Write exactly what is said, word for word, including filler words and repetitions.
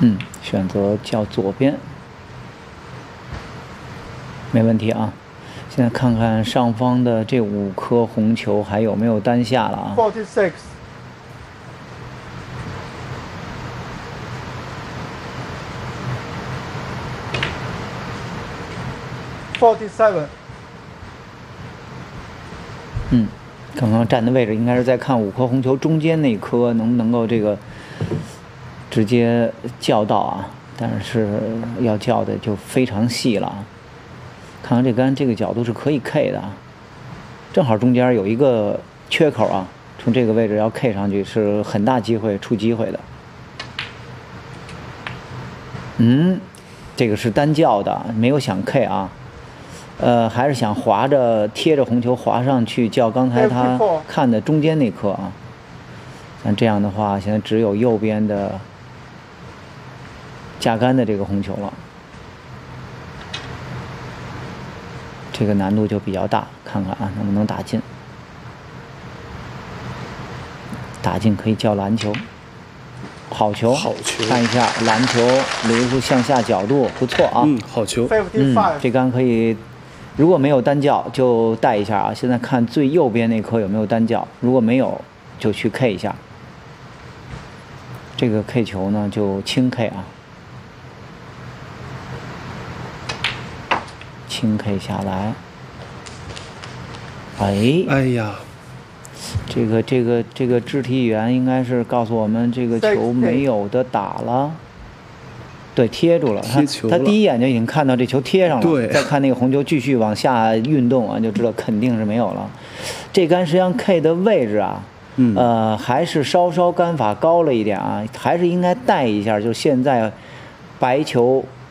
嗯，选择较左边，没问题啊。现在看看上方的这五颗红球还有没有单下了啊 forty-six, forty-seven, 嗯，刚刚站的位置应该是在看五颗红球中间那一颗能不能够这个直接叫到啊，但是要叫的就非常细了啊。看看这杆这个角度是可以 K 的啊，正好中间有一个缺口啊，从这个位置要 K 上去是很大机会出机会的。嗯，这个是单叫的，没有想 K 啊，呃，还是想滑着贴着红球滑上去叫刚才他看的中间那颗啊。像这样的话，现在只有右边的架杆的这个红球了。这个难度就比较大，看看啊能不能打进。打进可以叫篮球，好球， 好球！ 看一下篮球留出向下角度，不错啊。 嗯，好球。 嗯，这杆可以，如果没有单叫就带一下啊。现在看最右边那颗有没有单叫，如果没有就去 K 一下。这个 K 球呢就轻 K 啊。轻 K 下来，哎， 哎呀， 这个这个这个肢体语言应该是告诉我们这个球没有的打了，对，贴住了。 贴球他他第一眼就已经看到这球贴上了， 对， 再看那个红球继续往下运动啊，就知道肯定是没有了。这杆实际上 K 的位置啊， 嗯， 呃，还是稍稍杆法高了一点啊，还是应该带一下。就现在白球